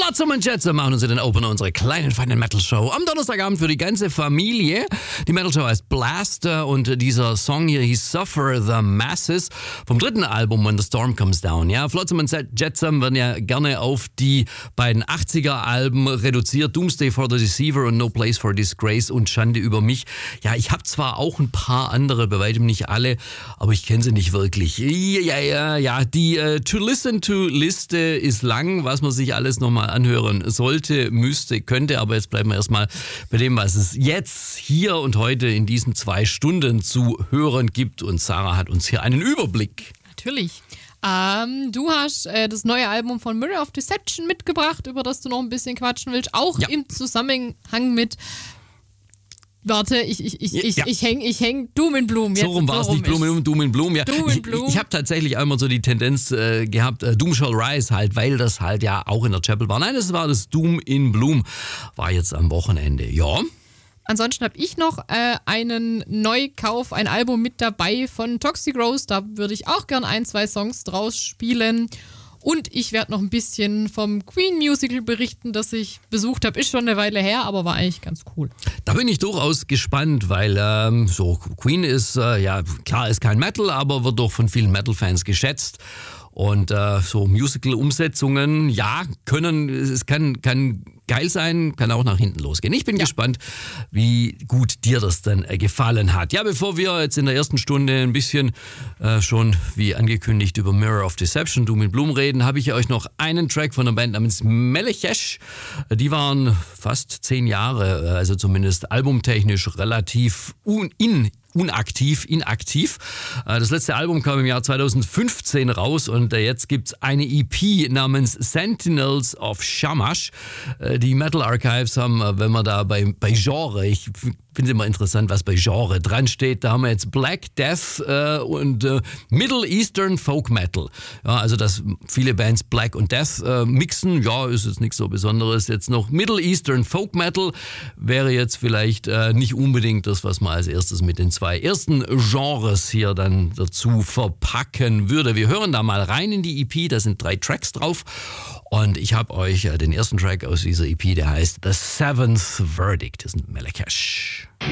Flotsam und Jetsam machen uns in den Opener unserer kleinen, feinen Metal-Show am Donnerstagabend für die ganze Familie. Die Metal-Show heißt Blast und dieser Song hier hieß Suffer the Masses vom dritten Album When the Storm Comes Down. Ja, Flotsam und Jetsam werden ja gerne auf die beiden 80er-Alben reduziert. Doomsday for the Deceiver und No Place for Disgrace und Schande über mich. Ja, ich habe zwar auch ein paar andere, bei weitem nicht alle, aber ich kenne sie nicht wirklich. Ja, die To-Listen-to-Liste ist lang, was man sich alles nochmal anhören sollte, müsste, könnte, aber jetzt bleiben wir erstmal bei dem, was es jetzt, hier und heute in diesen 2 Stunden zu hören gibt und Sarah hat uns hier einen Überblick. Natürlich. Du hast das neue Album von Mirror of Deception mitgebracht, über das du noch ein bisschen quatschen willst, auch im Zusammenhang mit ich häng Doom in Bloom. So rum war es nicht, Doom in Bloom. Ja. Ich habe tatsächlich einmal so die Tendenz gehabt, Doom Shall Rise halt, weil das halt ja auch in der Chapel war. Nein, das war das Doom in Bloom, war jetzt am Wochenende, ja. Ansonsten habe ich noch einen Neukauf, ein Album mit dabei von Toxic Rose, da würde ich auch gern 1-2 Songs draus spielen. Und ich werde noch ein bisschen vom Queen Musical berichten, das ich besucht habe. Ist schon eine Weile her, aber war eigentlich ganz cool. Da bin ich durchaus gespannt, weil so Queen ist, klar, ist kein Metal, aber wird doch von vielen Metal-Fans geschätzt. Und so Musical-Umsetzungen, ja, es kann geil sein, kann auch nach hinten losgehen. Ich bin gespannt, wie gut dir das dann gefallen hat. Ja, bevor wir jetzt in der ersten Stunde ein bisschen schon, wie angekündigt, über Mirror of Deception, Doom in Bloom reden, habe ich euch noch einen Track von einer Band namens Melechesh. Die waren fast 10 Jahre, also zumindest albumtechnisch relativ inaktiv. Das letzte Album kam im Jahr 2015 raus und jetzt gibt's eine EP namens Sentinels of Shamash. Die Metal Archives haben, wenn man da bei Genre, ich finde es immer interessant, was bei Genre dran steht, da haben wir jetzt Black Death und Middle Eastern Folk Metal. Ja, also dass viele Bands Black und Death mixen, ja, ist jetzt nichts so Besonderes. Jetzt noch Middle Eastern Folk Metal wäre jetzt vielleicht nicht unbedingt das, was man als erstes mit den 2 ersten Genres hier dann dazu verpacken würde. Wir hören da mal rein in die EP, da sind 3 Tracks drauf und ich habe euch den ersten Track aus dieser EP, der heißt The Seventh Verdict, das ist Melechesh.